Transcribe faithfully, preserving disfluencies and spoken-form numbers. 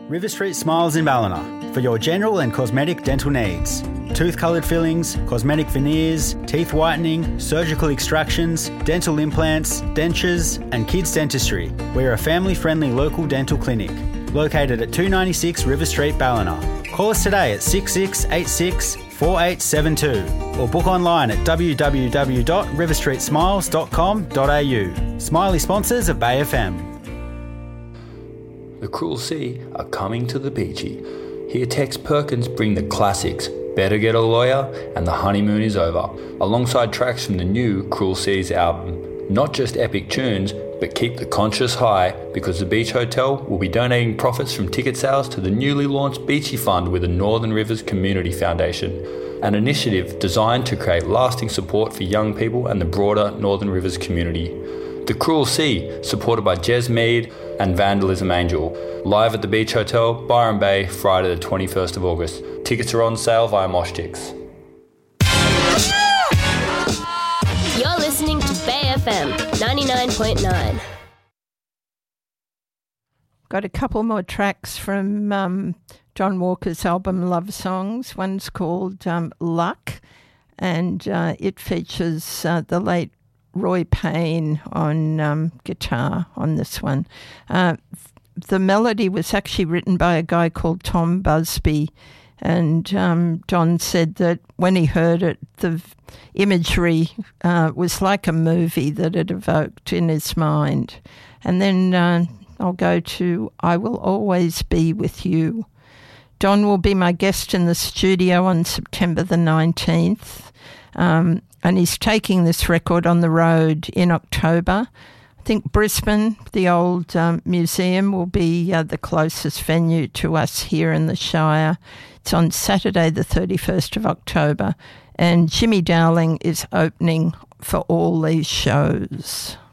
River Street Smiles in Ballina for your general and cosmetic dental needs. Tooth-coloured fillings, cosmetic veneers, teeth whitening, surgical extractions, dental implants, dentures and kids dentistry. We're a family-friendly local dental clinic located at two ninety-six River Street, Ballina. Call us today at six six eight six, four eight seven two or book online at w w w dot river street smiles dot com dot a u. Smiley sponsors of Bay F M. The Cruel Sea are coming to the Beachy. Hear Tex Perkins bring the classics, Better Get a Lawyer and The Honeymoon is Over, alongside tracks from the new Cruel Seas album. Not just epic tunes, but keep the conscience high, because the Beach Hotel will be donating profits from ticket sales to the newly launched Beachy Fund with the Northern Rivers Community Foundation, an initiative designed to create lasting support for young people and the broader Northern Rivers community. The Cruel Sea, supported by Jez Mead and Vandalism Angel. Live at the Beach Hotel, Byron Bay, Friday the twenty-first of August. Tickets are on sale via Moshtix. You're listening to Bay F M ninety-nine point nine. Got a couple more tracks from um, John Walker's album Love Songs. One's called um, Luck, and uh, it features uh, the late Roy Payne on um, guitar on this one. Uh, the melody was actually written by a guy called Tom Busby, and um, John said that when he heard it, the imagery uh, was like a movie that it evoked in his mind. And then uh, I'll go to I Will Always Be With You. Don will be my guest in the studio on September the nineteenth. Um, and he's taking this record on the road in October. I think Brisbane, the old um, museum, will be uh, the closest venue to us here in the Shire. It's on Saturday the thirty-first of October, and Jimmy Dowling is opening for all these shows.